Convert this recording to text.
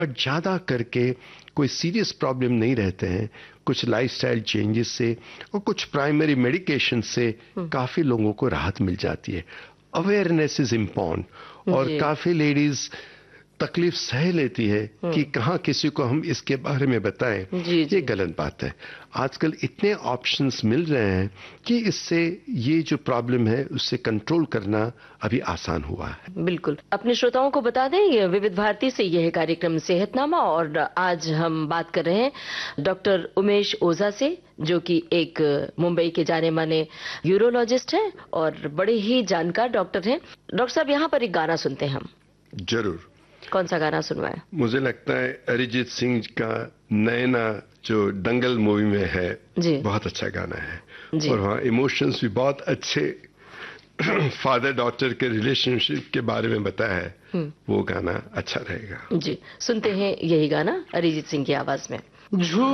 और ज़्यादा करके कोई सीरियस प्रॉब्लम नहीं रहते हैं, कुछ लाइफस्टाइल चेंजेस से और कुछ प्राइमरी मेडिकेशन से काफ़ी लोगों को राहत मिल जाती है। अवेयरनेस इज इम्पॉर्टेंट, और जी। काफ़ी लेडीज तकलीफ सह लेती है कि कहाँ किसी को हम इसके बारे में बताएं। जी ये जी। गलत बात है। आजकल इतने ऑप्शंस मिल रहे हैं कि इससे ये जो प्रॉब्लम है उससे कंट्रोल करना अभी आसान हुआ है। बिल्कुल, अपने श्रोताओं को बता दें, ये विविध भारती से यह कार्यक्रम सेहतनामा, और आज हम बात कर रहे हैं डॉक्टर उमेश ओझा से, जो कि एक मुंबई के जाने माने यूरोलॉजिस्ट हैं और बड़े ही जानकार डॉक्टर हैं। डॉक्टर साहब, यहाँ पर एक गाना सुनते हैं हम। जरूर। कौन सा गाना सुनवाएं? मुझे लगता है अरिजीत सिंह का नैना जो दंगल मूवी में है, जी बहुत अच्छा गाना है। जी। और वहाँ इमोशंस भी बहुत अच्छे फादर डॉटर के रिलेशनशिप के बारे में बताया है। वो गाना अच्छा रहेगा। जी, सुनते हैं यही गाना अरिजीत सिंह की आवाज में।